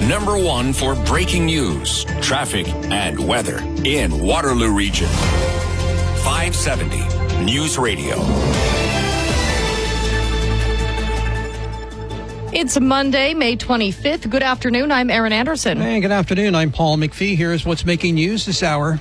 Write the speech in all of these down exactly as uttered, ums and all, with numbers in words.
number one for breaking news, traffic, and weather in Waterloo Region. five seventy News Radio. It's Monday, May twenty-fifth. Good afternoon. I'm Erin Anderson. Hey, good afternoon. I'm Paul McPhee. Here's what's making news this hour.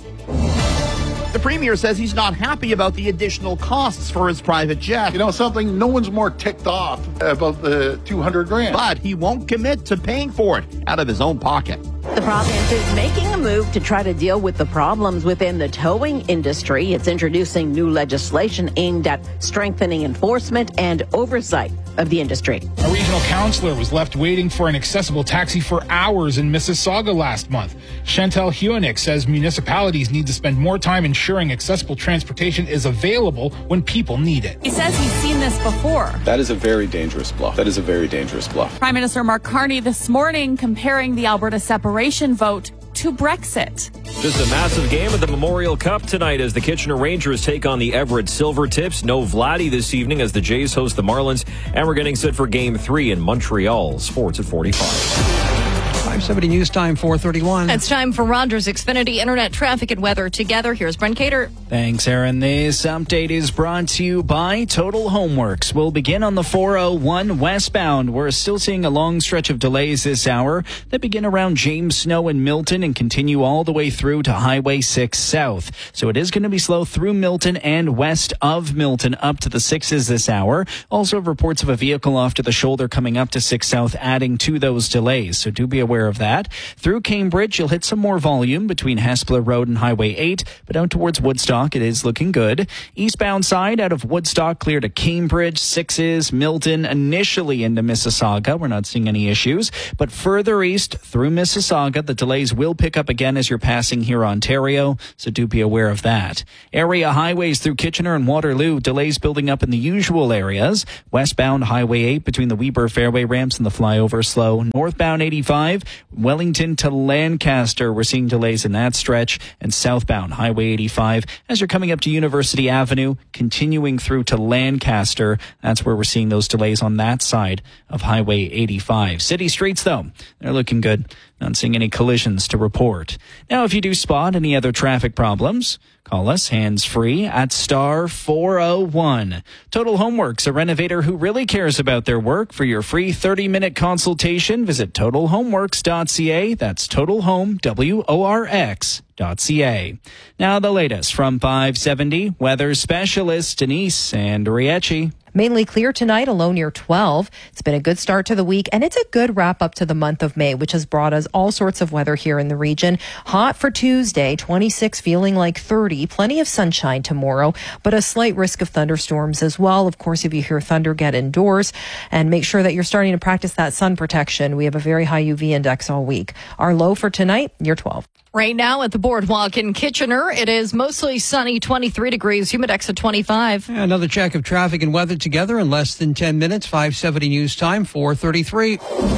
The Premier says he's not happy about the additional costs for his private jet. You know something? No one's more ticked off about the two hundred grand. But he won't commit to paying for it out of his own pocket. The province is making a move to try to deal with the problems within the towing industry. It's introducing new legislation aimed at strengthening enforcement and oversight of the industry. A regional councillor was left waiting for an accessible taxi for hours in Mississauga last month. Chantal Huonick says municipalities need to spend more time ensuring accessible transportation is available when people need it. He says he's seen this before. That is a very dangerous bluff. That is a very dangerous bluff. Prime Minister Mark Carney this morning comparing the Alberta separation vote to Brexit. Just a massive game at the Memorial Cup tonight as the Kitchener Rangers take on the Everett Silvertips. No Vladdy this evening as the Jays host the Marlins. And we're getting set for Game three in Montreal. Sports at forty-five. five seventy News Time, four thirty-one. It's time for Rogers Xfinity Internet Traffic and Weather Together. Here's Brent Cater. Thanks, Aaron. This update is brought to you by Total Homeworks. We'll begin on the four oh one westbound. We're still seeing a long stretch of delays this hour that begin around James Snow and Milton and continue all the way through to Highway six South. So it is going to be slow through Milton and west of Milton up to the sixes this hour. Also reports of a vehicle off to the shoulder coming up to six South adding to those delays. So do be aware of that. Through Cambridge, you'll hit some more volume between Hespeler Road and Highway eight, but out towards Woodstock, it is looking good. Eastbound side out of Woodstock clear to Cambridge, sixes, Milton, initially into Mississauga. We're not seeing any issues, but further east through Mississauga, the delays will pick up again as you're passing here Ontario, so do be aware of that. Area highways through Kitchener and Waterloo, delays building up in the usual areas. Westbound Highway eight between the Weber Fairway ramps and the flyover slow. Northbound eighty-five, Wellington to Lancaster, we're seeing delays in that stretch, and southbound Highway eighty-five as you're coming up to University Avenue, continuing through to Lancaster. That's where we're seeing those delays on that side of Highway eighty-five. City streets, though, they're looking good. Not seeing any collisions to report. Now, if you do spot any other traffic problems, call us hands-free at star four oh one. Total Homeworks, a renovator who really cares about their work. For your free thirty-minute consultation, visit total homeworks dot c a. That's Total Home, W O R X dot C A. Now the latest from five seventy, weather specialist Denise Andriecci. Mainly clear tonight, a low near twelve. It's been a good start to the week, and it's a good wrap up to the month of May, which has brought us all sorts of weather here in the region. Hot for Tuesday, twenty-six, feeling like thirty. Plenty of sunshine tomorrow, but a slight risk of thunderstorms as well. Of course, if you hear thunder, get indoors and make sure that you're starting to practice that sun protection. We have a very high U V index all week. Our low for tonight, near twelve. Right now at the Boardwalk in Kitchener, it is mostly sunny, twenty-three degrees, humidex at twenty-five. Another check of traffic and weather together in less than ten minutes. five seventy News Time, four thirty-three.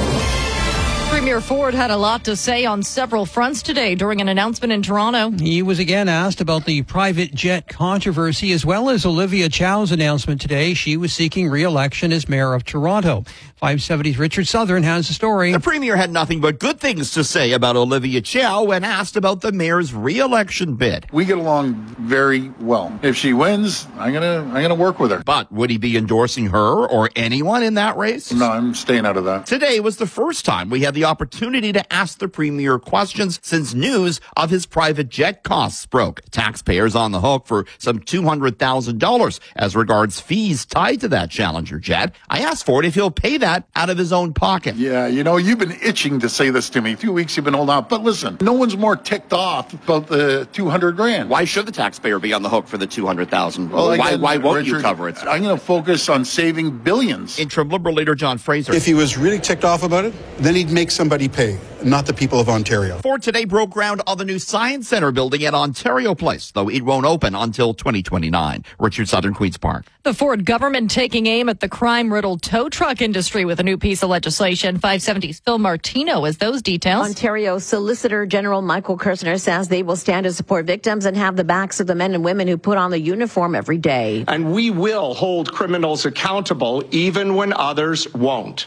Premier Ford had a lot to say on several fronts today during an announcement in Toronto. He was again asked about the private jet controversy as well as Olivia Chow's announcement today. She was seeking re-election as mayor of Toronto. five seventy's Richard Southern has the story. The Premier had nothing but good things to say about Olivia Chow when asked about the mayor's re-election bid. We get along very well. If she wins, I'm gonna I'm gonna work with her. But would he be endorsing her or anyone in that race? No, I'm staying out of that. Today was the first time we had the opportunity to ask the Premier questions since news of his private jet costs broke. Taxpayers on the hook for some two hundred thousand dollars as regards fees tied to that Challenger jet. I asked Ford if he'll pay that out of his own pocket. Yeah, you know, you've been itching to say this to me. A few weeks you've been holding out. But listen, no one's more ticked off about the two hundred grand. Why should the taxpayer be on the hook for the two hundred thousand? Well, why, again, why won't Richard, you cover it? I'm going to focus on saving billions. Interim Liberal leader John Fraser. If he was really ticked off about it, then he'd make somebody pay, not the people of Ontario. Ford today broke ground on the new Science Centre building at Ontario Place, though it won't open until twenty twenty-nine. Richard Southern, Queen's Park. The Ford government taking aim at the crime-riddled tow truck industry with a new piece of legislation. five seventy's Phil Martino has those details. Ontario Solicitor General Michael Kirsner says they will stand to support victims and have the backs of the men and women who put on the uniform every day. And we will hold criminals accountable even when others won't.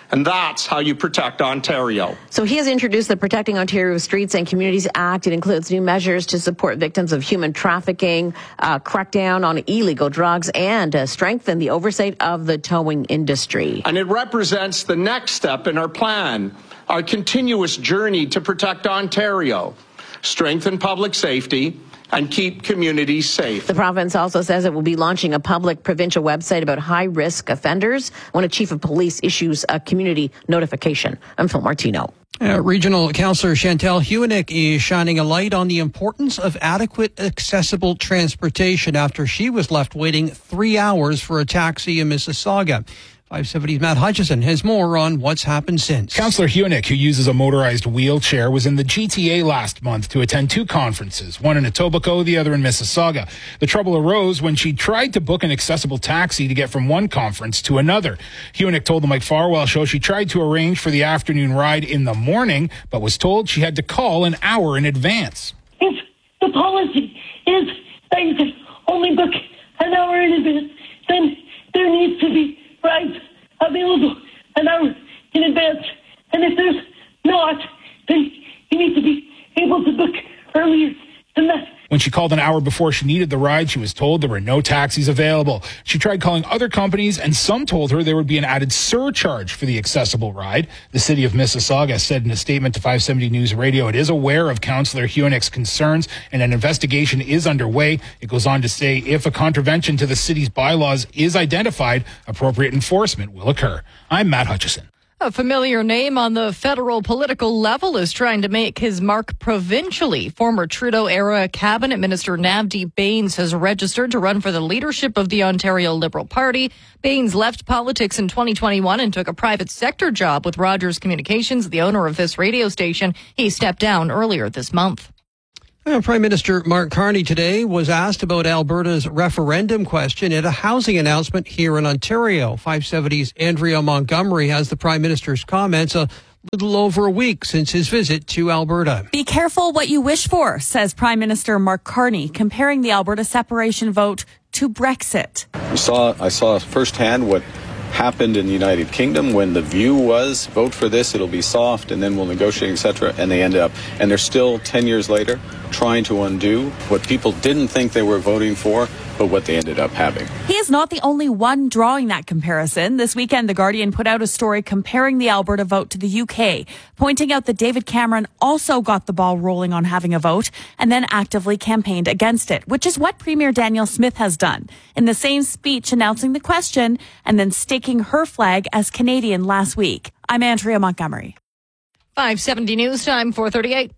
And that's how you protect Ontario. So he has introduced the Protecting Ontario Streets and Communities Act. It includes new measures to support victims of human trafficking, uh, crack down on illegal drugs, and uh, strengthen the oversight of the towing industry. And it represents the next step in our plan, our continuous journey to protect Ontario, strengthen public safety, and keep communities safe. The province also says it will be launching a public provincial website about high-risk offenders when a chief of police issues a community notification. I'm Phil Martino. Uh, Regional Councillor Chantal Hewinik is shining a light on the importance of adequate, accessible transportation after she was left waiting three hours for a taxi in Mississauga. five seventy's Matt Hutchison has more on what's happened since. Councillor Hewinik, who uses a motorized wheelchair, was in the G T A last month to attend two conferences, one in Etobicoke, the other in Mississauga. The trouble arose when she tried to book an accessible taxi to get from one conference to another. Hewinik told the Mike Farwell Show she tried to arrange for the afternoon ride in the morning, but was told she had to call an hour in advance. If the policy is that you can only book an hour in advance, then there needs to be rides available an hour in advance. And if there's not, then you need to be able to book earlier than that. When she called an hour before she needed the ride, she was told there were no taxis available. She tried calling other companies, and some told her there would be an added surcharge for the accessible ride. The city of Mississauga said in a statement to five seventy News Radio it is aware of Councillor Hewinik's concerns, and an investigation is underway. It goes on to say if a contravention to the city's bylaws is identified, appropriate enforcement will occur. I'm Matt Hutchison. A familiar name on the federal political level is trying to make his mark provincially. Former Trudeau-era cabinet minister Navdeep Bains has registered to run for the leadership of the Ontario Liberal Party. Bains left politics in twenty twenty-one and took a private sector job with Rogers Communications, the owner of this radio station. He stepped down earlier this month. Uh, Prime Minister Mark Carney today was asked about Alberta's referendum question at a housing announcement here in Ontario. five seventy's Andrea Montgomery has the Prime Minister's comments a little over a week since his visit to Alberta. Be careful what you wish for, says Prime Minister Mark Carney, comparing the Alberta separation vote to Brexit. We saw, I saw firsthand what happened in the United Kingdom when the view was vote for this, it'll be soft, and then we'll negotiate, et cetera. And they ended up, and they're still ten years later trying to undo what people didn't think they were voting for, but what they ended up having. He is not the only one drawing that comparison. This weekend, The Guardian put out a story comparing the Alberta vote to the U K, pointing out that David Cameron also got the ball rolling on having a vote and then actively campaigned against it, which is what Premier Danielle Smith has done in the same speech announcing the question and then staking her flag as Canadian last week. I'm Andrea Montgomery. five seventy News Time, four thirty-eight.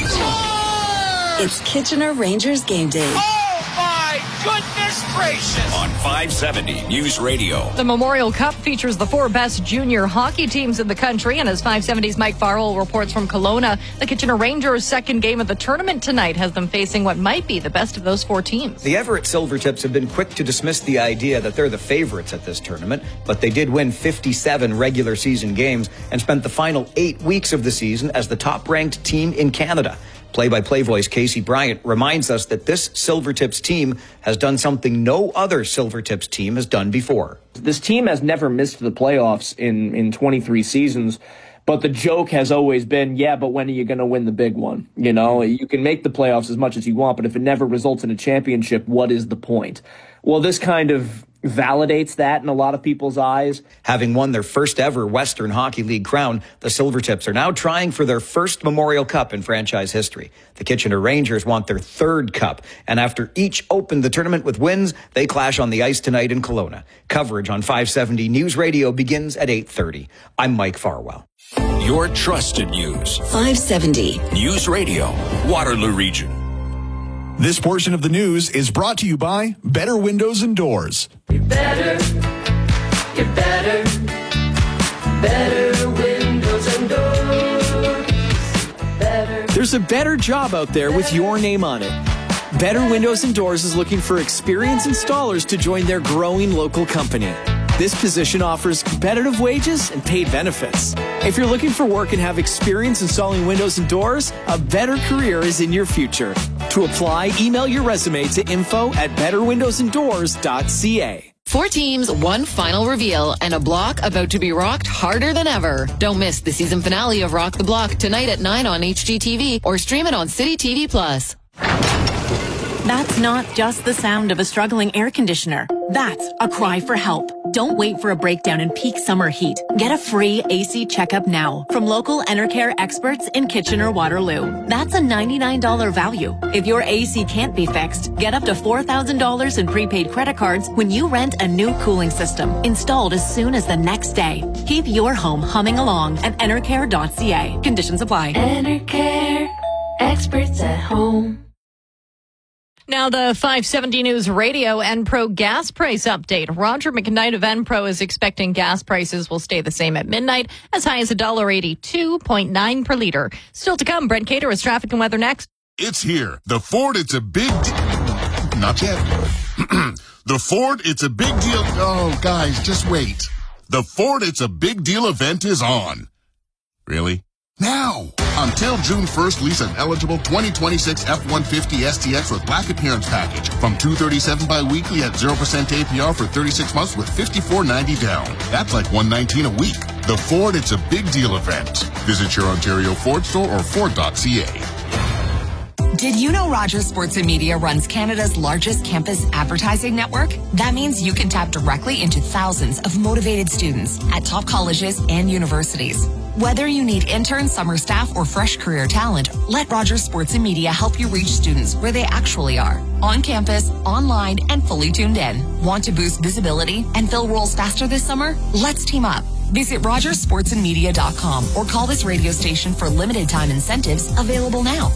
It's Kitchener Rangers game day. Oh, my goodness gracious! On five seventy News Radio. The Memorial Cup features the four best junior hockey teams in the country, and as five seventy's Mike Farrell reports from Kelowna, the Kitchener Rangers' second game of the tournament tonight has them facing what might be the best of those four teams. The Everett Silvertips have been quick to dismiss the idea that they're the favorites at this tournament, but they did win fifty-seven regular season games and spent the final eight weeks of the season as the top-ranked team in Canada. Play-by-play voice Casey Bryant reminds us that this Silvertips team has done something no other Silvertips team has done before. This team has never missed the playoffs in, in twenty-three seasons, but the joke has always been, yeah, but when are you going to win the big one? You know, you can make the playoffs as much as you want, but if it never results in a championship, what is the point? Well, this kind of validates that in a lot of people's eyes. Having won their first ever Western Hockey League crown, the Silvertips are now trying for their first Memorial Cup in franchise history. The Kitchener Rangers want their third cup, and after each opened the tournament with wins, they clash on the ice tonight in Kelowna. Coverage on five seventy News Radio begins at eight thirty. I'm Mike Farwell. Your trusted news. five seventy News Radio, Waterloo Region. This portion of the news is brought to you by Better Windows and Doors. You're better, you're better, better windows and doors. Better. There's a better job out there with your name on it. Better Windows and Doors is looking for experienced installers to join their growing local company. This position offers competitive wages and paid benefits. If you're looking for work and have experience installing windows and doors, a better career is in your future. To apply, email your resume to info at better windows and doors dot c a. Four teams, one final reveal, and a block about to be rocked harder than ever. Don't miss the season finale of Rock the Block tonight at nine on H G T V or stream it on City T V Plus. That's not just the sound of a struggling air conditioner. That's a cry for help. Don't wait for a breakdown in peak summer heat. Get a free A C checkup now from local Enercare experts in Kitchener-Waterloo. That's a ninety-nine dollars value. If your A C can't be fixed, get up to four thousand dollars in prepaid credit cards when you rent a new cooling system, installed as soon as the next day. Keep your home humming along at enercare dot c a. Conditions apply. Enercare, experts at home. Now the five seventy News Radio Enpro gas price update. Roger McKnight of Enpro is expecting gas prices will stay the same at midnight, as high as one dollar eighty-two point nine per liter. Still to come, Brent Cater with traffic and weather next. It's here. The Ford, it's a big deal. Not yet. The Ford, it's a big deal. Oh, guys, just wait. The Ford, it's a big deal event is on. Really? Now! Until June first, lease an eligible twenty twenty-six F one fifty S T X with black appearance package from two hundred thirty-seven dollars bi-weekly at zero percent A P R for thirty-six months with fifty-four ninety down. That's like one hundred nineteen dollars a week. The Ford, it's a big deal event. Visit your Ontario Ford store or ford dot c a. Did you know Rogers Sports and Media runs Canada's largest campus advertising network? That means you can tap directly into thousands of motivated students at top colleges and universities. Whether you need interns, summer staff, or fresh career talent, let Rogers Sports and Media help you reach students where they actually are. On campus, online, and fully tuned in. Want to boost visibility and fill roles faster this summer? Let's team up. Visit rogers sports and media dot com or call this radio station for limited time incentives available now.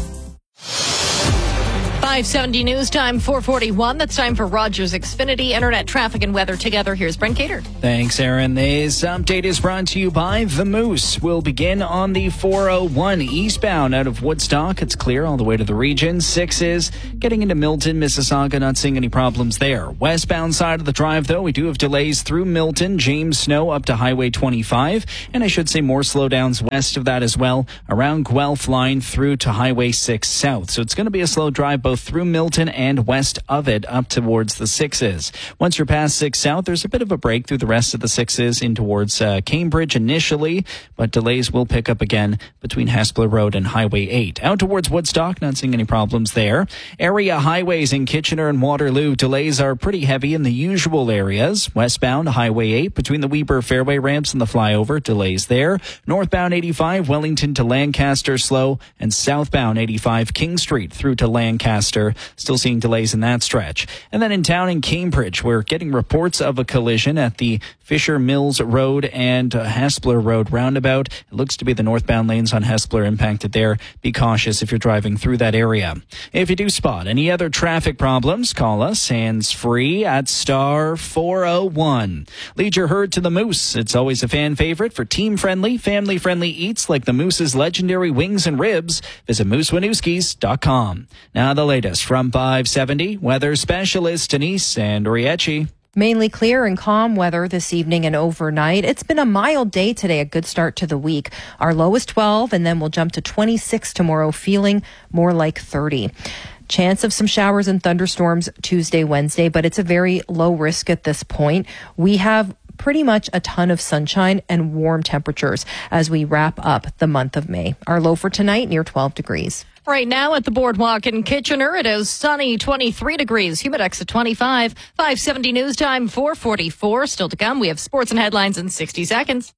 five seventy News Time, four forty-one. That's time for Rogers Xfinity Internet traffic and weather together. Here's Brent Cater. Thanks, Aaron. This update is brought to you by The Moose. We'll begin on the four oh one eastbound out of Woodstock. It's clear all the way to the region. Six is getting into Milton, Mississauga. Not seeing any problems there. Westbound side of the drive, though, we do have delays through Milton, James Snow up to Highway twenty-five. And I should say more slowdowns west of that as well, around Guelph line through to Highway six south. So it's going to be a slow drive both through Milton and west of it up towards the sixes. Once you're past six south, there's a bit of a break through the rest of the sixes in towards uh, Cambridge initially, but delays will pick up again between Hespeler Road and Highway eight. Out towards Woodstock, not seeing any problems there. Area highways in Kitchener and Waterloo, delays are pretty heavy in the usual areas. Westbound, Highway eight, between the Weber Fairway ramps and the flyover, delays there. Northbound eighty-five, Wellington to Lancaster, slow, and southbound eighty-five, King Street through to Lancaster. Still seeing delays in that stretch. And then in town in Cambridge, we're getting reports of a collision at the Fisher Mills Road and uh, Hespeler Road roundabout. It looks to be the northbound lanes on Hespeler impacted there. Be cautious if you're driving through that area. If you do spot any other traffic problems, call us hands-free at star four oh one. Lead your herd to the Moose. It's always a fan favorite for team-friendly, family-friendly eats like the Moose's legendary wings and ribs. Visit moose winooskies dot com. Now the latest from five seventy, weather specialist Denise Andriecci. Mainly clear and calm weather this evening and overnight. It's been a mild day today, a good start to the week. Our low is twelve, and then we'll jump to twenty-six tomorrow, feeling more like thirty. Chance of some showers and thunderstorms Tuesday, Wednesday, but it's a very low risk at this point. We have pretty much a ton of sunshine and warm temperatures as we wrap up the month of May. Our low for tonight, near twelve degrees. Right now at the Boardwalk in Kitchener, it is sunny, twenty-three degrees, humidex at twenty-five. five seventy News Time, four forty-four. Still to come, we have sports and headlines in sixty seconds.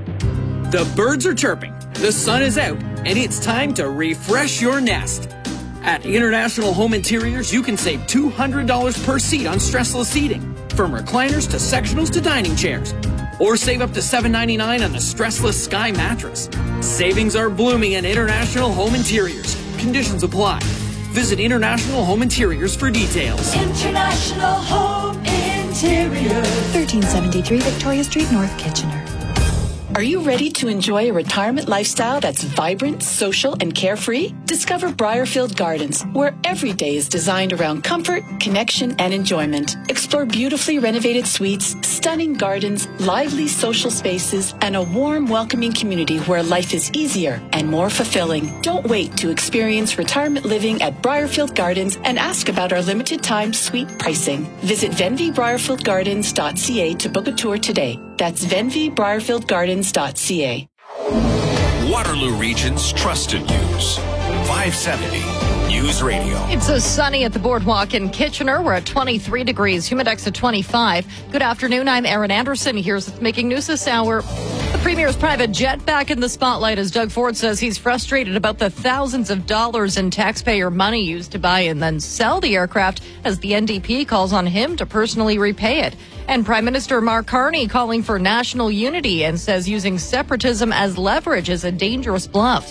The birds are chirping, the sun is out, and it's time to refresh your nest. At International Home Interiors, you can save two hundred dollars per seat on stressless seating, from recliners to sectionals to dining chairs. Or save up to seven ninety-nine on the stressless Sky mattress. Savings are blooming at International Home Interiors. Conditions apply. Visit International Home Interiors for details. International Home Interiors. thirteen seventy-three Victoria Street, North Kitchener. Are you ready to enjoy a retirement lifestyle that's vibrant, social, and carefree? Discover Briarfield Gardens, where every day is designed around comfort, connection, and enjoyment. Explore beautifully renovated suites, stunning gardens, lively social spaces, and a warm, welcoming community where life is easier and more fulfilling. Don't wait to experience retirement living at Briarfield Gardens and ask about our limited time suite pricing. Visit venvy briarfield gardens dot c a to book a tour today. That's venvy briarfield gardens dot c a. Waterloo Region's trusted news. five seventy News Radio. It's a sunny at the boardwalk in Kitchener. We're at twenty-three degrees, humidex at twenty-five. Good afternoon. I'm Erin Anderson. Here's what's making news this hour. The Premier's private jet back in the spotlight as Doug Ford says he's frustrated about the thousands of dollars in taxpayer money used to buy and then sell the aircraft as the N D P calls on him to personally repay it. And Prime Minister Mark Carney calling for national unity and says using separatism as leverage is a dangerous bluff.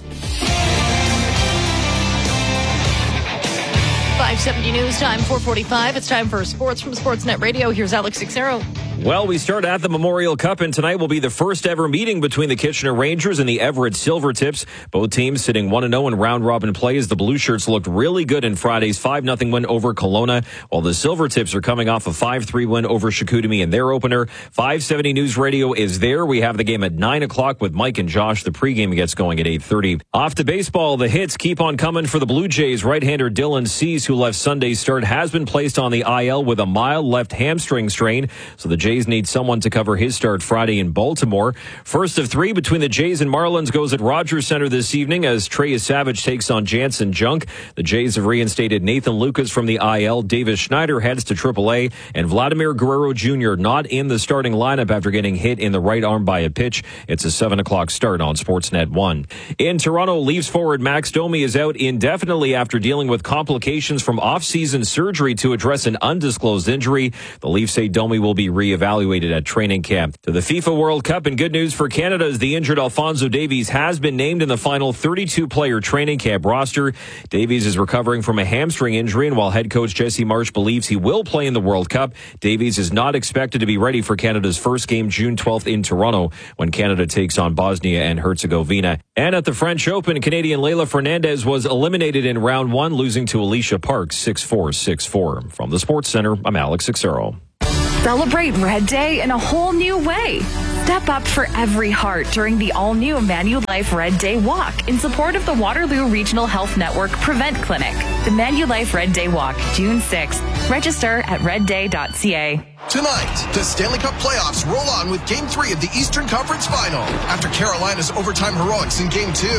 five seventy News Time, four forty-five. It's time for sports from Sportsnet Radio. Here's Alex Sixero. Well, we start at the Memorial Cup, and tonight will be the first ever meeting between the Kitchener Rangers and the Everett Silvertips. Both teams sitting one and oh in round-robin play as the Blue Shirts looked really good in Friday's five nothing win over Kelowna, while the Silvertips are coming off a five three win over Chicoutimi in their opener. five seventy News Radio is there. We have the game at nine o'clock with Mike and Josh. The pregame gets going at eight thirty. Off to baseball, the hits keep on coming for the Blue Jays. Right-hander Dylan Cease, who left Sunday's start, has been placed on the I L with a mild left hamstring strain, so the Jays need someone to cover his start Friday in Baltimore. First of three between the Jays and Marlins goes at Rogers Center this evening as Trey Savage takes on Jansen Junk. The Jays have reinstated Nathan Lucas from the I L. Davis Schneider heads to triple A, and Vladimir Guerrero Junior not in the starting lineup after getting hit in the right arm by a pitch. It's a seven o'clock start on Sportsnet one. In Toronto, Leafs forward Max Domi is out indefinitely after dealing with complications from off-season surgery to address an undisclosed injury. The Leafs say Domi will be reevaluated at training camp. To the FIFA World Cup, and good news for Canada as the injured Alphonso Davies has been named in the final thirty-two player training camp roster. Davies is recovering from a hamstring injury, and while head coach Jesse Marsh believes he will play in the World Cup, Davies is not expected to be ready for Canada's first game June twelfth in Toronto when Canada takes on Bosnia and Herzegovina. And at the French Open, Canadian Leylah Fernandez was eliminated in round one, losing to Alicia Parks six four, six four. From the Sports Center, I'm Alex Sixero. Celebrate Red Day in a whole new way. Step up for every heart during the all-new Manulife Red Day Walk in support of the Waterloo Regional Health Network Prevent Clinic. The Manulife Red Day Walk, June sixth. Register at red day dot c a. Tonight, the Stanley Cup playoffs roll on with Game three of the Eastern Conference Final after Carolina's overtime heroics in Game two.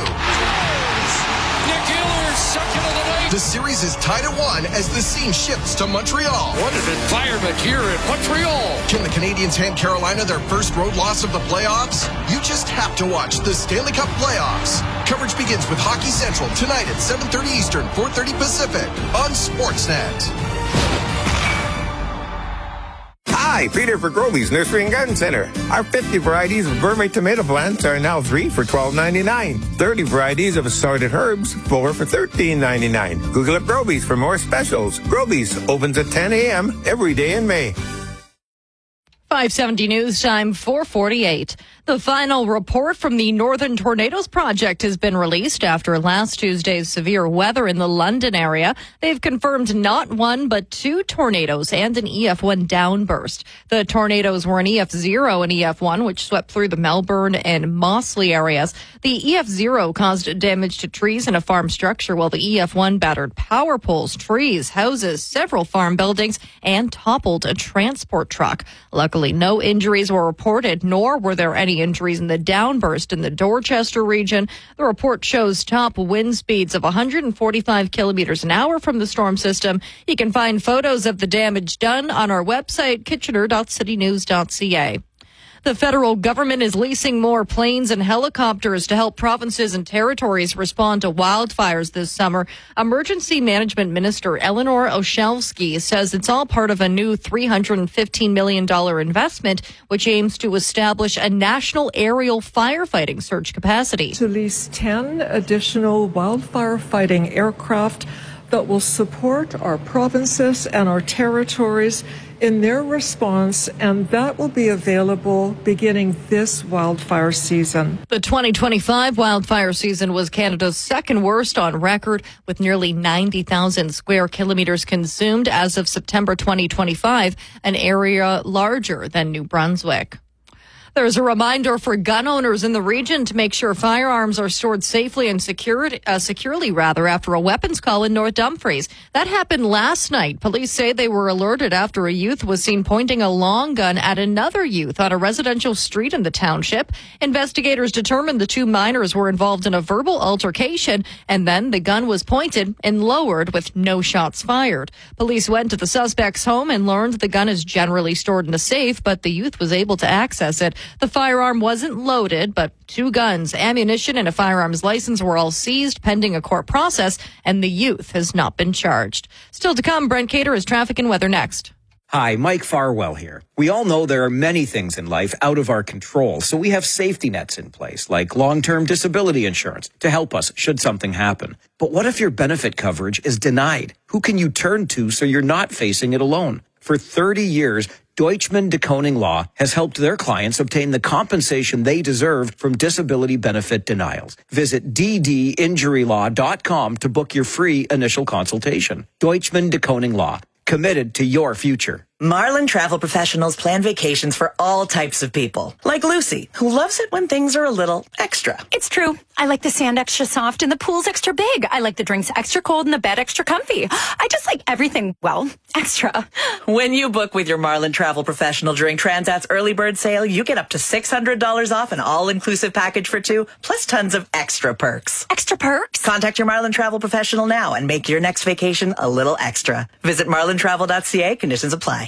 Nick Ehlers, second of the night. The series is tied at one as the scene shifts to Montreal. What an environment here in Montreal. Can the Canadiens hand Carolina their first road loss of the playoffs? You just have to watch the Stanley Cup playoffs. Coverage begins with Hockey Central tonight at seven thirty Eastern, four thirty Pacific on Sportsnet. Hi, Peter for Groby's Nursery and Garden Center. Our fifty varieties of gourmet tomato plants are now three for twelve ninety-nine. thirty varieties of assorted herbs, four for thirteen ninety-nine. Google up Groby's for more specials. Groby's opens at ten a.m. every day in May. five seventy News Time, four forty-eight. The final report from the Northern Tornadoes Project has been released after last Tuesday's severe weather in the London area. They've confirmed not one, but two tornadoes and an E F one downburst. The tornadoes were an E F zero and E F one, which swept through the Melbourne and Mossley areas. The E F zero caused damage to trees and a farm structure, while the E F one battered power poles, trees, houses, several farm buildings, and toppled a transport truck. Luckily, no injuries were reported, nor were there any injuries in the downburst in the Dorchester region. The report shows top wind speeds of one hundred forty-five kilometers an hour from the storm system. You can find photos of the damage done on our website, kitchener dot city news dot c a. The federal government is leasing more planes and helicopters to help provinces and territories respond to wildfires this summer. Emergency Management Minister Eleanor Oshelski says it's all part of a new three hundred fifteen million dollars investment, which aims to establish a national aerial firefighting surge capacity. To lease ten additional wildfire fighting aircraft that will support our provinces and our territories in their response, and that will be available beginning this wildfire season. The twenty twenty-five wildfire season was Canada's second worst on record, with nearly ninety thousand square kilometers consumed as of September twenty twenty-five, an area larger than New Brunswick. There's a reminder for gun owners in the region to make sure firearms are stored safely and secured, uh, securely rather after a weapons call in North Dumfries. That happened last night. Police say they were alerted after a youth was seen pointing a long gun at another youth on a residential street in the township. Investigators determined the two minors were involved in a verbal altercation, and then the gun was pointed and lowered with no shots fired. Police went to the suspect's home and learned the gun is generally stored in a safe, but the youth was able to access it. The firearm wasn't loaded, but two guns, ammunition, and a firearms license were all seized pending a court process, and the youth has not been charged. Still to come, Brent Cater is traffic and weather next. Hi, Mike Farwell here. We all know there are many things in life out of our control, so we have safety nets in place, like long-term disability insurance, to help us should something happen. But what if your benefit coverage is denied? Who can you turn to so you're not facing it alone? For thirty years, Deutschman Deconing Law has helped their clients obtain the compensation they deserve from disability benefit denials. Visit d d injury law dot com to book your free initial consultation. Deutschman Deconing Law, committed to your future. Marlin Travel Professionals plan vacations for all types of people. Like Lucy, who loves it when things are a little extra. It's true. I like the sand extra soft and the pool's extra big. I like the drinks extra cold and the bed extra comfy. I just like everything, well, extra. When you book with your Marlin Travel Professional during Transat's early bird sale, you get up to six hundred dollars off an all-inclusive package for two, plus tons of extra perks. Extra perks? Contact your Marlin Travel Professional now and make your next vacation a little extra. Visit marlin travel dot c a. Conditions apply.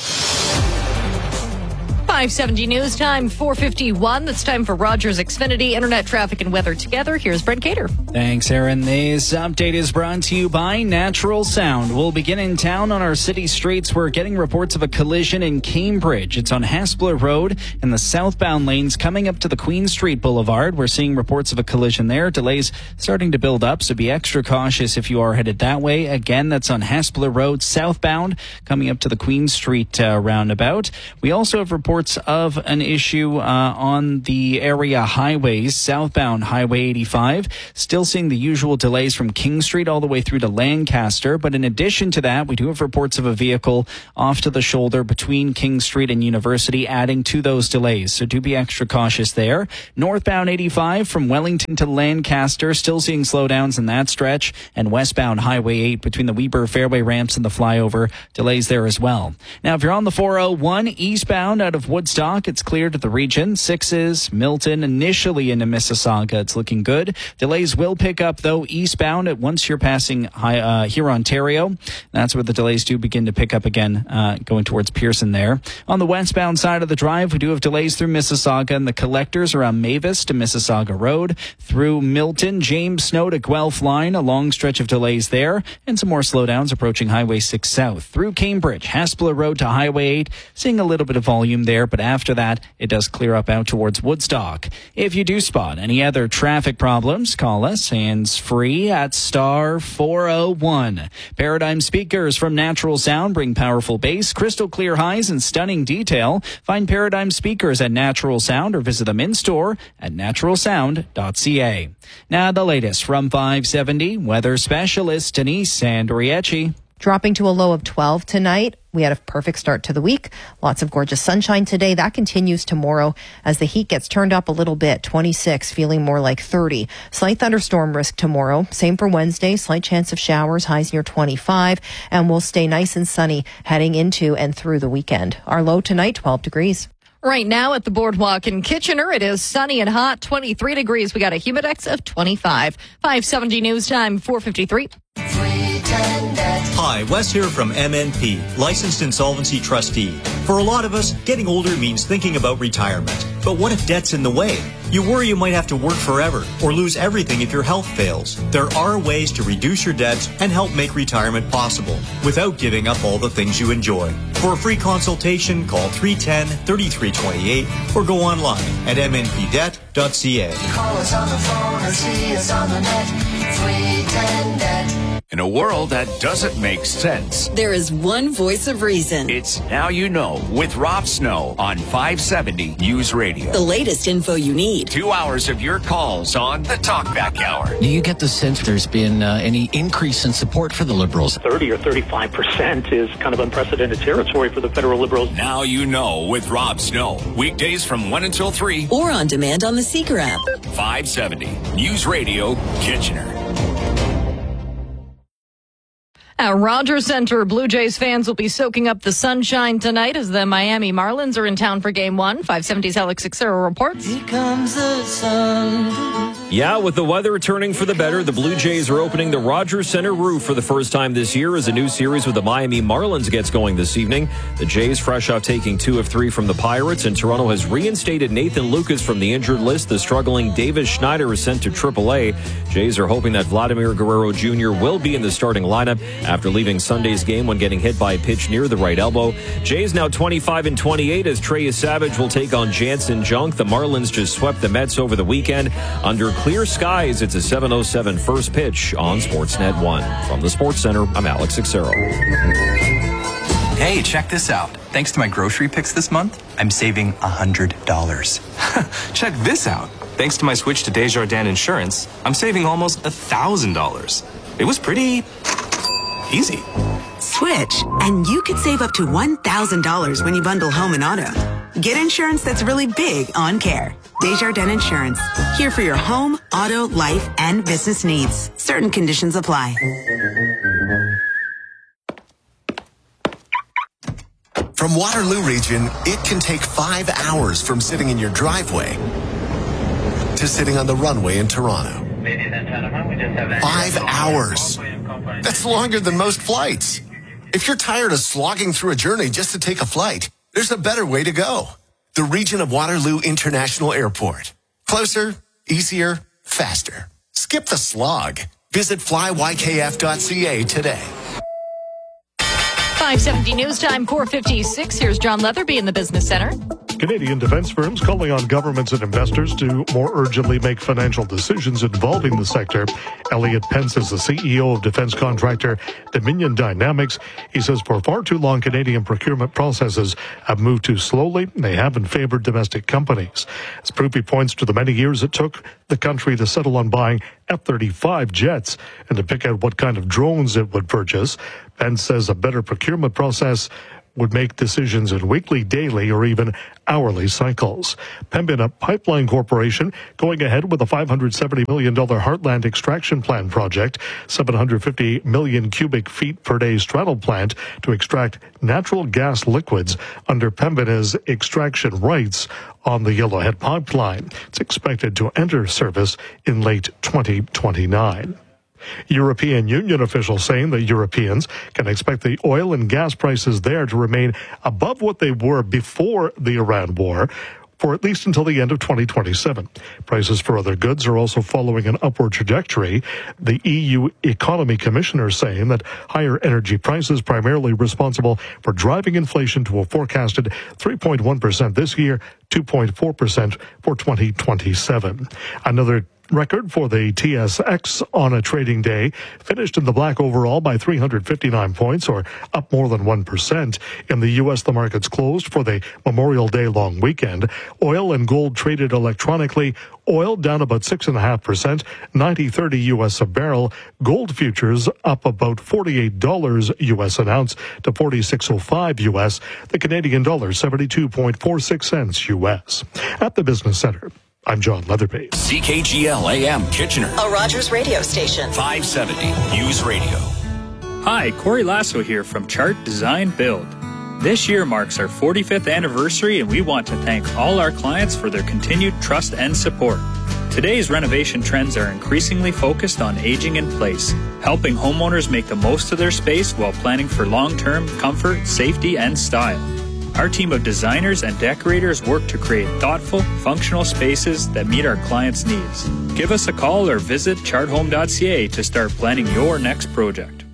five seventy News Time, four fifty-one. That's time for Rogers Xfinity Internet Traffic and Weather together. Here's Brent Cater. Thanks, Aaron. This update is brought to you by Natural Sound. We'll begin in town on our city streets. We're getting reports of a collision in Cambridge. It's on Haspler Road and the southbound lanes coming up to the Queen Street Boulevard. We're seeing reports of a collision there. Delays starting to build up, so be extra cautious if you are headed that way. Again, that's on Haspler Road southbound coming up to the Queen Street uh, roundabout. We also have reports of an issue uh, on the area highways, southbound Highway eighty-five. Still seeing the usual delays from King Street all the way through to Lancaster. But in addition to that, we do have reports of a vehicle off to the shoulder between King Street and University, adding to those delays. So do be extra cautious there. Northbound eighty-five from Wellington to Lancaster, still seeing slowdowns in that stretch. And westbound Highway eight between the Weber Fairway ramps and the flyover, delays there as well. Now, if you're on the four oh one eastbound out of Woodstock, it's clear to the region. Sixes, Milton, initially into Mississauga. It's looking good. Delays will pick up, though, eastbound at once you're passing high, uh, here, Ontario. That's where the delays do begin to pick up again, uh, going towards Pearson there. On the westbound side of the drive, we do have delays through Mississauga and the collectors around Mavis to Mississauga Road. Through Milton, James Snow to Guelph line, a long stretch of delays there, and some more slowdowns approaching Highway six South. Through Cambridge, Haspler Road to Highway eight, seeing a little bit of volume there, but after that, it does clear up out towards Woodstock. If you do spot any other traffic problems, call us hands-free at star four oh one. Paradigm speakers from Natural Sound bring powerful bass, crystal clear highs, and stunning detail. Find Paradigm speakers at Natural Sound or visit them in-store at natural sound dot c a. Now the latest from five seventy, weather specialist Denise Andriecci. Dropping to a low of twelve tonight. We had a perfect start to the week. Lots of gorgeous sunshine today. That continues tomorrow as the heat gets turned up a little bit. twenty-six, feeling more like thirty. Slight thunderstorm risk tomorrow. Same for Wednesday. Slight chance of showers, highs near twenty-five. And we'll stay nice and sunny heading into and through the weekend. Our low tonight, twelve degrees. Right now at the Boardwalk in Kitchener, it is sunny and hot, twenty-three degrees. We got a humidex of twenty-five. five seventy News Time, four fifty-three. Hi, Wes here from M N P, Licensed Insolvency Trustee. For a lot of us, getting older means thinking about retirement. But what if debt's in the way? You worry you might have to work forever or lose everything if your health fails. There are ways to reduce your debts and help make retirement possible without giving up all the things you enjoy. For a free consultation, call three one zero, three three two eight or go online at m n p debt dot c a. Call us on the phone or see us on the net. three ten debt. In a world that doesn't make sense, there is one voice of reason. It's Now You Know with Rob Snow on five seventy News Radio. The latest info you need. Two hours of your calls on the Talkback Hour. Do you get the sense there's been uh, any increase in support for the Liberals? thirty or thirty-five percent is kind of unprecedented territory for the federal Liberals. Now You Know with Rob Snow. Weekdays from one until three. Or on demand on the Seeker app. five seventy News Radio, Kitchener. At Rogers Center, Blue Jays fans will be soaking up the sunshine tonight as the Miami Marlins are in town for Game one. five seventy's Alex Xero reports. Here comes the sun. Yeah, with the weather turning for the better, the Blue Jays are opening the Rogers Center roof for the first time this year as a new series with the Miami Marlins gets going this evening. The Jays fresh off taking two of three from the Pirates, and Toronto has reinstated Nathan Lucas from the injured list. The struggling Davis Schneider is sent to triple A. Jays are hoping that Vladimir Guerrero Junior will be in the starting lineup after leaving Sunday's game when getting hit by a pitch near the right elbow. Jays now twenty-five and twenty-eight as Trey Savage will take on Jansen Junk. The Marlins just swept the Mets over the weekend. Under clear skies, it's a seven oh seven first pitch on Sportsnet one. From the Sports Center, I'm Alex Xero. Hey, check this out. Thanks to my grocery picks this month, I'm saving one hundred dollars. Check this out. Thanks to my switch to Desjardins Insurance, I'm saving almost one thousand dollars. It was pretty easy. Switch, and you could save up to one thousand dollars when you bundle home and auto. Get insurance that's really big on care. Desjardins Insurance. Here for your home, auto, life, and business needs. Certain conditions apply. From Waterloo Region, it can take five hours from sitting in your driveway to sitting on the runway in Toronto. Five hours. That's longer than most flights. If you're tired of slogging through a journey just to take a flight, there's a better way to go. The region of Waterloo International Airport. Closer, easier, faster. Skip the slog. Visit fly y k f dot c a today. five seventy News Time, four fifty-six. Here's John Leatherby in the Business Center. Canadian defense firms calling on governments and investors to more urgently make financial decisions involving the sector. Elliot Pence is the C E O of defense contractor Dominion Dynamics. He says for far too long, Canadian procurement processes have moved too slowly. They haven't favored domestic companies. As proof, he points to the many years it took the country to settle on buying F thirty-five jets and to pick out what kind of drones it would purchase. Pence says a better procurement process would make decisions in weekly, daily, or even hourly cycles. Pembina Pipeline Corporation going ahead with a five hundred seventy million dollars Heartland Extraction Plant project, seven hundred fifty million cubic feet per day straddle plant to extract natural gas liquids under Pembina's extraction rights on the Yellowhead Pipeline. It's expected to enter service in late twenty twenty-nine. European Union officials saying that Europeans can expect the oil and gas prices there to remain above what they were before the Iran war for at least until the end of twenty twenty-seven. Prices for other goods are also following an upward trajectory. The E U Economy Commissioner saying that higher energy prices primarily responsible for driving inflation to a forecasted three point one percent this year, two point four percent for twenty twenty-seven. Another record for the T S X on a trading day, finished in the black overall by three hundred fifty-nine points, or up more than one percent. In the U S, the markets closed for the Memorial Day long weekend. Oil and gold traded electronically. Oil down about six point five percent, ninety thirty U S a barrel. Gold futures up about forty-eight dollars U S an ounce to forty-six oh five U S. The Canadian dollar seventy-two point four six cents U S. At the Business Center, I'm John Leatherby. C K G L A M Kitchener. A Rogers radio station. five seventy News Radio. Hi, Corey Lasso here from Chart Design Build. This year marks our forty-fifth anniversary, and we want to thank all our clients for their continued trust and support. Today's renovation trends are increasingly focused on aging in place, helping homeowners make the most of their space while planning for long-term comfort, safety, and style. Our team of designers and decorators work to create thoughtful, functional spaces that meet our clients' needs. Give us a call or visit chart home dot c a to start planning your next project.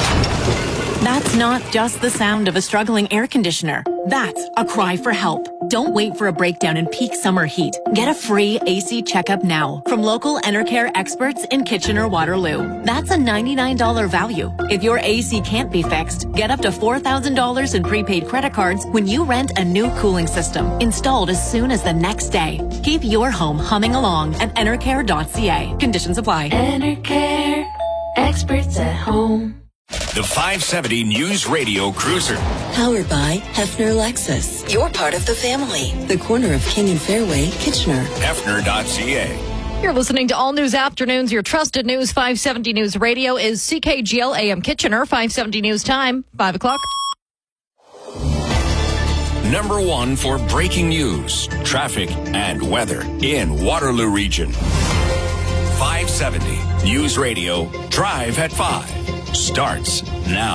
That's not just the sound of a struggling air conditioner. That's a cry for help. Don't wait for a breakdown in peak summer heat. Get a free A C checkup now from local Enercare experts in Kitchener-Waterloo. That's a ninety-nine dollars value. If your A C can't be fixed, get up to four thousand dollars in prepaid credit cards when you rent a new cooling system installed as soon as the next day. Keep your home humming along at enercare dot c a. Conditions apply. Enercare, experts at home. The five seventy News Radio Cruiser. Powered by Hefner Lexus. You're part of the family. The corner of King and Fairway, Kitchener. Hefner dot c a. You're listening to All News Afternoons. Your trusted news, five seventy News Radio, is C K G L A M Kitchener, five seventy News Time, five o'clock. Number one for breaking news, traffic, and weather in Waterloo Region. five seventy News Radio, Drive at five. Starts now.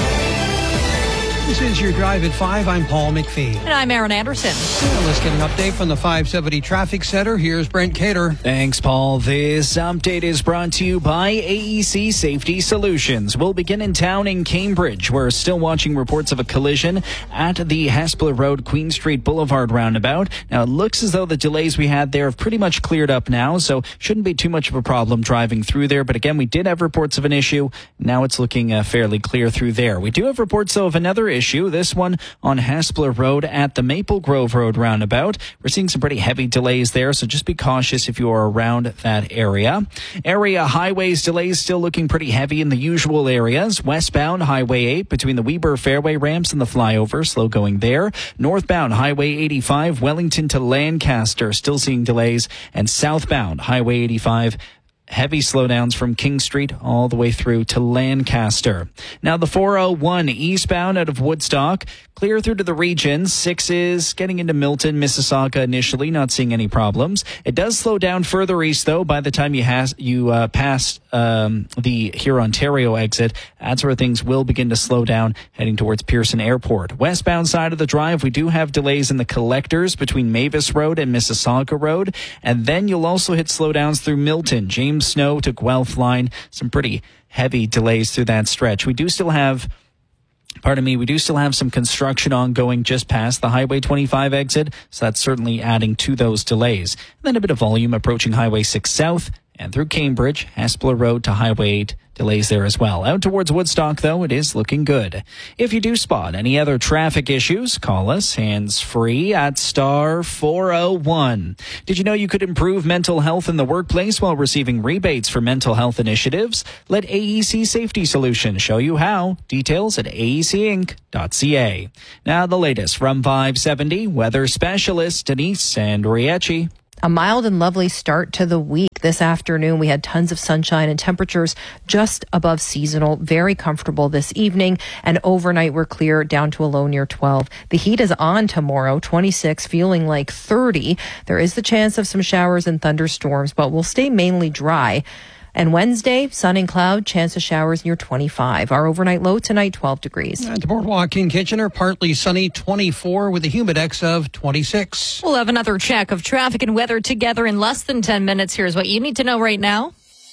This is your Drive at five. I'm Paul McPhee. And I'm Aaron Anderson. Well, let's get an update from the five seventy Traffic Center. Here's Brent Cater. Thanks, Paul. This update is brought to you by A E C Safety Solutions. We'll begin in town in Cambridge. We're still watching reports of a collision at the Hespeler Road, Queen Street Boulevard roundabout. Now, it looks as though the delays we had there have pretty much cleared up now, so shouldn't be too much of a problem driving through there. But again, we did have reports of an issue. Now it's looking uh, fairly clear through there. We do have reports, though, of another issue. Issue. This one on Hespeler Road at the Maple Grove Road roundabout. We're seeing some pretty heavy delays there, so just be cautious if you are around that area. Area highways delays still looking pretty heavy in the usual areas. Westbound Highway eight between the Weber Fairway ramps and the flyover, slow going there. Northbound Highway eighty-five, Wellington to Lancaster, still seeing delays. And southbound Highway eighty-five, heavy slowdowns from King Street all the way through to Lancaster. Now the four oh one eastbound out of Woodstock, clear through to the region. Six is getting into Milton, Mississauga initially, not seeing any problems. It does slow down further east, though, by the time you, has, you uh, pass um, the Hurontario exit. That's where things will begin to slow down, heading towards Pearson Airport. Westbound side of the drive, we do have delays in the collectors between Mavis Road and Mississauga Road. And then you'll also hit slowdowns through Milton, James Snow to Guelph Line. Some pretty heavy delays through that stretch. We do still have Pardon me, we do still have some construction ongoing just past the Highway twenty-five exit, so that's certainly adding to those delays. And then a bit of volume approaching Highway six South and through Cambridge, Hespeler Road to Highway eight. Delays there as well. Out towards Woodstock, though, it is looking good. If you do spot any other traffic issues, call us hands-free at star four oh one. Did you know you could improve mental health in the workplace while receiving rebates for mental health initiatives? Let A E C Safety Solutions show you how. Details at A E C inc dot c a. Now the latest from five seventy, weather specialist Denise Sandriecci. A mild and lovely start to the week. This afternoon, we had tons of sunshine and temperatures just above seasonal. Very comfortable this evening. And overnight, we're clear down to a low near twelve. The heat is on tomorrow, twenty-six, feeling like thirty. There is the chance of some showers and thunderstorms, but we'll stay mainly dry. And Wednesday, sun and cloud, chance of showers near twenty-five. Our overnight low tonight, twelve degrees. At the Boardwalk in Kitchener, partly sunny, twenty-four with a humidex of twenty-six. We'll have another check of traffic and weather together in less than ten minutes. Here's what you need to know right now.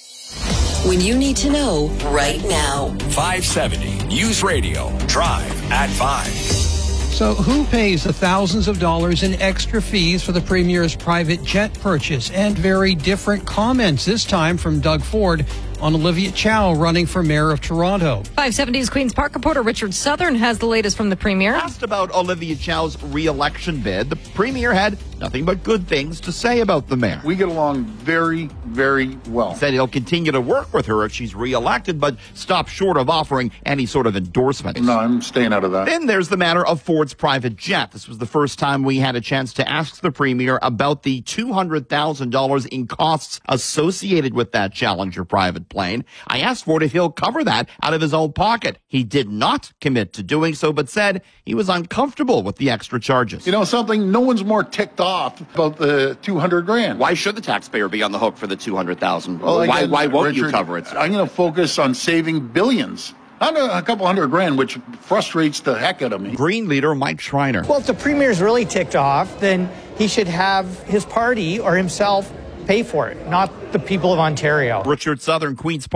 When you need to know right now. five seventy News Radio, Drive at five. So who pays the thousands of dollars in extra fees for the Premier's private jet purchase? And very different comments, this time from Doug Ford on Olivia Chow running for mayor of Toronto. five seventy's Queen's Park reporter Richard Southern has the latest from the Premier. Asked about Olivia Chow's re-election bid, the Premier had nothing but good things to say about the mayor. We get along very, very well. Said he'll continue to work with her if she's re-elected, but stop short of offering any sort of endorsement. No, I'm staying out of that. Then there's the matter of Ford's private jet. This was the first time we had a chance to ask the Premier about the two hundred thousand dollars in costs associated with that Challenger private plane. I asked Ford if he'll cover that out of his own pocket. He did not commit to doing so, but said he was uncomfortable with the extra charges. You know something? No one's more ticked off about the two hundred grand. Why should the taxpayer be on the hook for the two hundred thousand? Well, why, again, why won't Richard, you cover it? I'm going to focus on saving billions. Not a, a couple hundred grand, which frustrates the heck out of me. Green leader Mike Schreiner. Well, if the Premier's really ticked off, then he should have his party or himself pay for it, not the people of Ontario. Richard Southern, Queen's Park.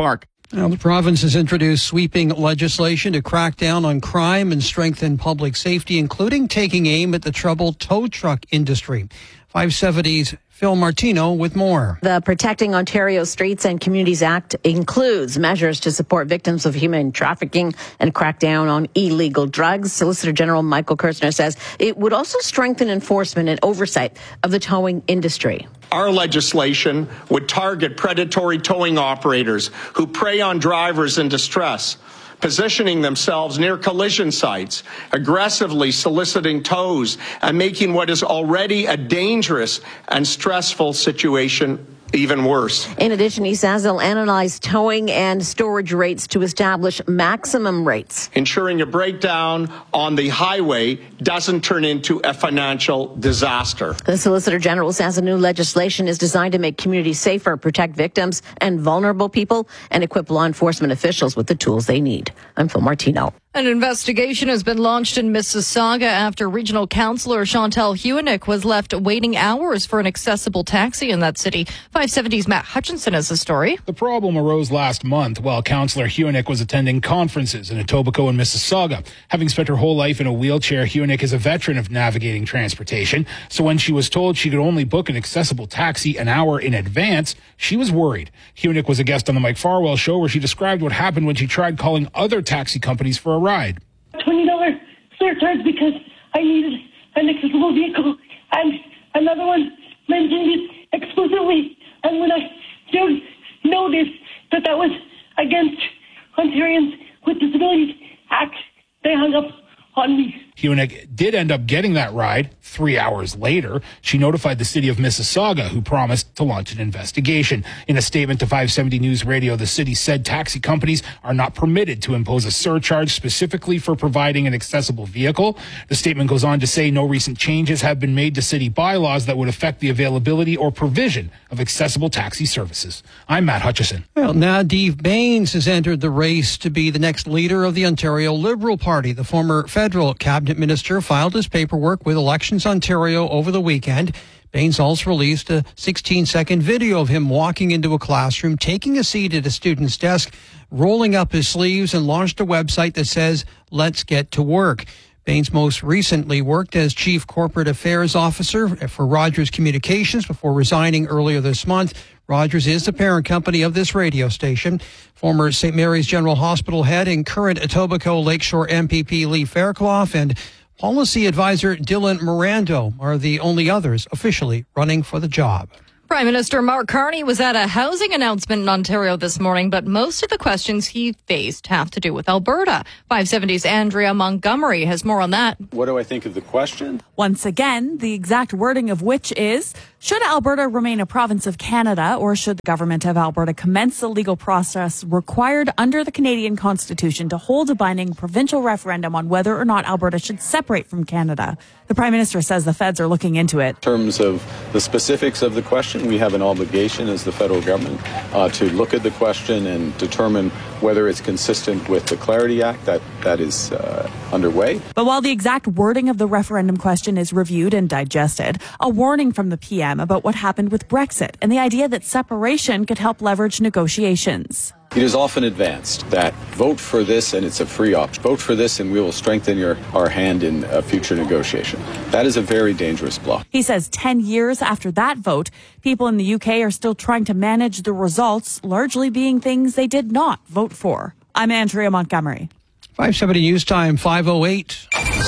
Now, the province has introduced sweeping legislation to crack down on crime and strengthen public safety, including taking aim at the troubled tow truck industry. five seventy's Phil Martino with more. The Protecting Ontario Streets and Communities Act includes measures to support victims of human trafficking and crack down on illegal drugs. Solicitor General Michael Kirsner says it would also strengthen enforcement and oversight of the towing industry. Our legislation would target predatory towing operators who prey on drivers in distress, positioning themselves near collision sites, aggressively soliciting tows, and making what is already a dangerous and stressful situation even worse. In addition, he says they'll analyze towing and storage rates to establish maximum rates, ensuring a breakdown on the highway doesn't turn into a financial disaster. The Solicitor General says the new legislation is designed to make communities safer, protect victims and vulnerable people, and equip law enforcement officials with the tools they need. I'm Phil Martino. An investigation has been launched in Mississauga after Regional Councillor Chantal Hewinik was left waiting hours for an accessible taxi in that city. five seventy's Matt Hutchinson has the story. The problem arose last month while Councillor Hewinik was attending conferences in Etobicoke and Mississauga. Having spent her whole life in a wheelchair, Hewinik is a veteran of navigating transportation. So when she was told she could only book an accessible taxi an hour in advance, she was worried. Hewinik was a guest on the Mike Farwell show where she described what happened when she tried calling other taxi companies for a ride. twenty dollars surcharge because I needed an accessible vehicle, and another one mentioned it explicitly, and when I did notice that that was against Ontarians with Disabilities Act, they hung up on me. Hewinik did end up getting that ride. Three hours later, she notified the city of Mississauga, who promised to launch an investigation. In a statement to five seventy News Radio, the city said taxi companies are not permitted to impose a surcharge specifically for providing an accessible vehicle. The statement goes on to say no recent changes have been made to city bylaws that would affect the availability or provision of accessible taxi services. I'm Matt Hutchison. Well, Nadiv Bains has entered the race to be the next leader of the Ontario Liberal Party. The former federal cabinet minister filed his paperwork with Elections Ontario over the weekend. Bains also released a sixteen-second video of him walking into a classroom, taking a seat at a student's desk, rolling up his sleeves, and launched a website that says, "Let's get to work." Bains most recently worked as Chief Corporate Affairs Officer for Rogers Communications before resigning earlier this month. Rogers is the parent company of this radio station. Former Saint Mary's General Hospital head and current Etobicoke Lakeshore M P P Lee Fairclough and policy advisor Dylan Mirando are the only others officially running for the job. Prime Minister Mark Carney was at a housing announcement in Ontario this morning, but most of the questions he faced have to do with Alberta. five seventy's Andrea Montgomery has more on that. What do I think of the question? Once again, the exact wording of which is, should Alberta remain a province of Canada, or should the government of Alberta commence the legal process required under the Canadian Constitution to hold a binding provincial referendum on whether or not Alberta should separate from Canada? The Prime Minister says the feds are looking into it. In terms of the specifics of the question, we have an obligation as the federal government uh, to look at the question and determine whether it's consistent with the Clarity Act that, that is uh, underway. But while the exact wording of the referendum question is reviewed and digested, a warning from the P M about what happened with Brexit and the idea that separation could help leverage negotiations. It is often advanced that vote for this and it's a free option. Vote for this and we will strengthen your, our hand in a future negotiation. That is a very dangerous bluff. He says ten years after that vote, people in the U K are still trying to manage the results, largely being things they did not vote for. I'm Andrea Montgomery. five seventy News Time, five oh eight.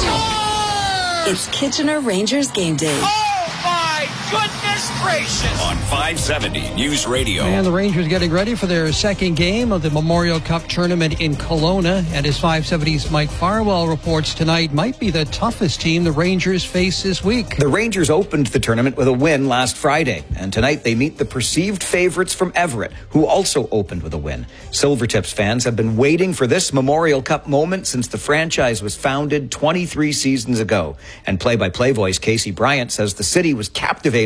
It's Kitchener Rangers game day. Oh, my goodness gracious! On five seventy News Radio. And the Rangers getting ready for their second game of the Memorial Cup tournament in Kelowna. And as five seventy's Mike Farwell reports, tonight might be the toughest team the Rangers face this week. The Rangers opened the tournament with a win last Friday. And tonight they meet the perceived favorites from Everett, who also opened with a win. Silvertips fans have been waiting for this Memorial Cup moment since the franchise was founded twenty-three seasons ago. And play-by-play voice Casey Bryant says the city was captivated by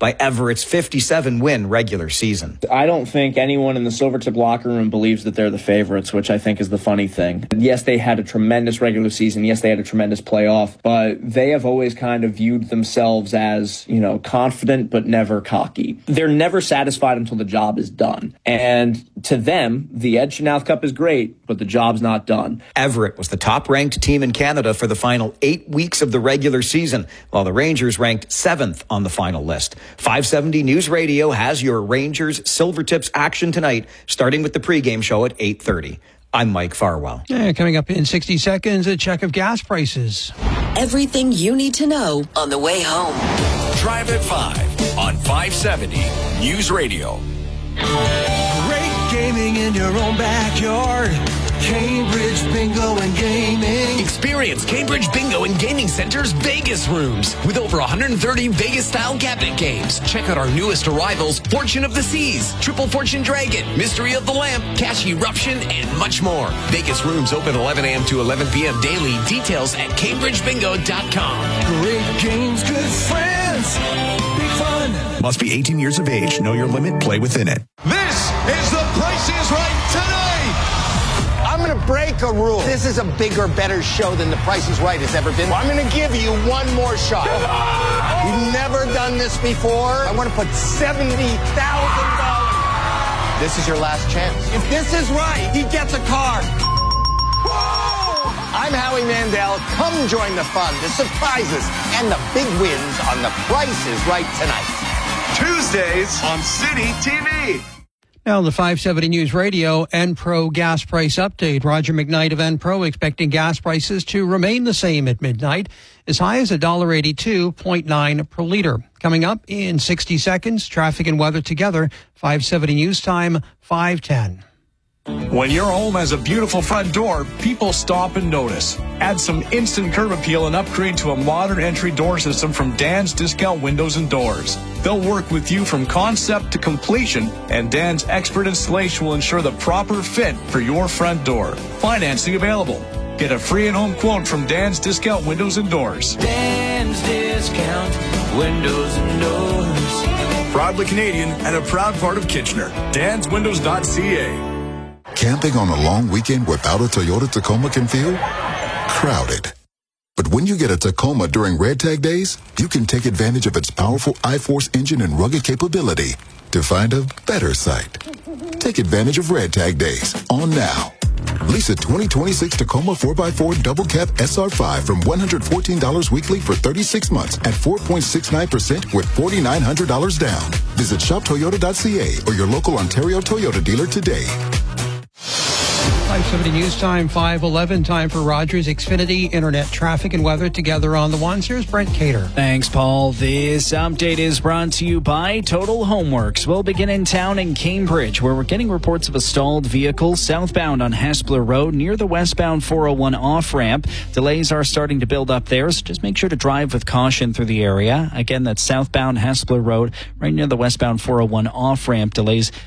by Everett's fifty-seven win regular season. I don't think anyone in the Silvertip locker room believes that they're the favorites, which I think is the funny thing. Yes, they had a tremendous regular season. Yes, they had a tremendous playoff, but they have always kind of viewed themselves as, you know, confident but never cocky. They're never satisfied until the job is done. And to them, the Ed Chenoweth Cup is great, but the job's not done. Everett was the top-ranked team in Canada for the final eight weeks of the regular season, while the Rangers ranked seventh on the final list. five seventy News Radio has your Rangers Silvertips action tonight, starting with the pregame show at eight thirty. I'm Mike Farwell. Yeah, coming up in sixty seconds, a check of gas prices. Everything you need to know on the way home. Drive at five on five seventy News Radio. Great gaming in your own backyard. Cambridge Bingo and Gaming. Experience Cambridge Bingo and Gaming Center's Vegas rooms with over one hundred thirty Vegas-style cabinet games. Check out our newest arrivals, Fortune of the Seas, Triple Fortune Dragon, Mystery of the Lamp, Cash Eruption, and much more. Vegas rooms open eleven a.m. to eleven p.m. daily. Details at cambridge bingo dot com. Great games, good friends, big fun. Must be eighteen years of age. Know your limit. Play within it. This is The Price is Right tonight. I'm going to break a rule. This is a bigger, better show than The Price is Right has ever been. I'm going to give you one more shot. You've never done this before. I want to put seventy thousand dollars. This is your last chance. If this is right, he gets a car. I'm Howie Mandel. Come join the fun, the surprises, and the big wins on The Price is Right tonight. Tuesdays on City T V. Now, the five seventy News Radio Enpro gas price update. Roger McKnight of Enpro expecting gas prices to remain the same at midnight, as high as one dollar eighty-two point nine per liter. Coming up in sixty seconds, traffic and weather together. five seventy News Time, five ten. When your home has a beautiful front door, people stop and notice. Add some instant curb appeal and upgrade to a modern entry door system from Dan's Discount Windows and Doors. They'll work with you from concept to completion, and Dan's expert installation will ensure the proper fit for your front door. Financing available. Get a free and home quote from Dan's Discount Windows and Doors. Dan's Discount Windows and Doors. Proudly Canadian and a proud part of Kitchener. dans windows dot c a. Camping on a long weekend without a Toyota Tacoma can feel crowded. But when you get a Tacoma during Red Tag Days, you can take advantage of its powerful I-Force engine and rugged capability to find a better site. Take advantage of Red Tag Days on now. Lease a twenty twenty-six Tacoma four by four Double Cab S R five from one hundred fourteen dollars weekly for thirty-six months at four point six nine percent with four thousand nine hundred dollars down. Visit shop toyota dot c a or your local Ontario Toyota dealer today. five seventy News Time, five eleven. Time for Rogers Xfinity Internet traffic and weather together on the ones. Here's Brent Cater. Thanks, Paul. This update is brought to you by Total Homeworks. We'll begin in town in Cambridge, where we're getting reports of a stalled vehicle southbound on Hespeler Road near the westbound four oh one off-ramp. Delays are starting to build up there, so just make sure to drive with caution through the area. Again, that's southbound Hespeler Road right near the westbound four oh one off-ramp. Delays